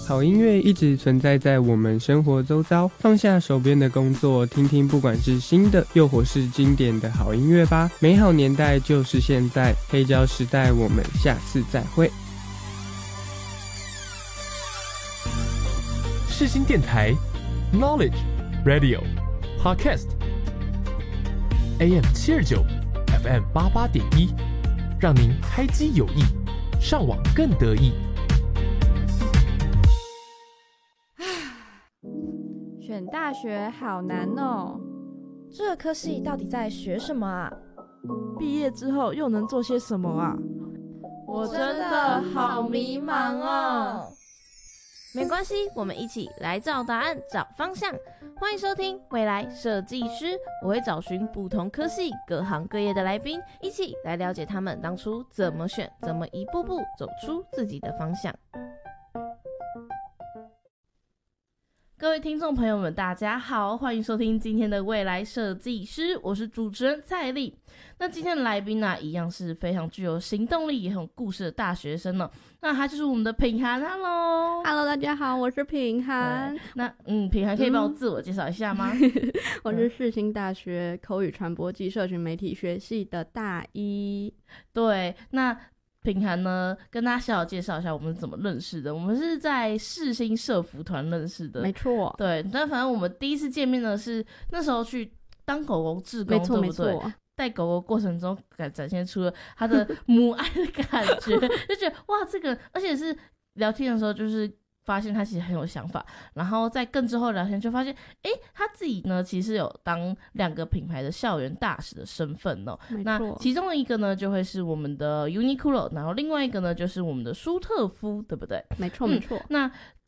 好音乐一直存在在我们生活周遭，放下手边的工作，听听不管是新的又或是经典的好音乐吧。美好年代就是现在，黑胶时代，我们下次再会。 世新电台 Knowledge Radio Podcast AM 729 FM 88.1，让您开机有益，上网更得意。 选大学好难哦， 这个科系到底在学什么啊？ 毕业之后又能做些什么啊？ 我真的好迷茫哦。 没关系，我们一起来找答案，找方向。欢迎收听未来设计师，我会找寻不同科系、各行各业的来宾，一起来了解他们当初怎么选，怎么一步步走出自己的方向。各位听众朋友们，大家好，欢迎收听今天的未来设计师，我是主持人蔡丽。那今天的来宾呢，一样是非常具有行动力也很有故事的大学生呢。那他就是我们的品涵 ，Hello， 大家好，我是品涵。 那品涵可以帮我自我介绍一下吗？ 我是世新大学口语传播暨社群媒体学系的大一。 对，那品涵呢，跟大家小小介绍一下我们是怎么认识的。我们是在世新社服团认识的， 没错。 对，但反正我们第一次见面呢是那时候去当狗狗志工，对不对？带狗狗过程中展现出了他的母爱的感觉，就觉得哇，这个而且是聊天的时候就是发现他其实很有想法，然后在更之后聊天就发现，他自己呢其实有当2个品牌的校园大使的身份哦。那其中的一个呢就会是我们的 Uniqlo， 然后另外一个呢就是我们的舒特夫，对不对？ 没错没错。 那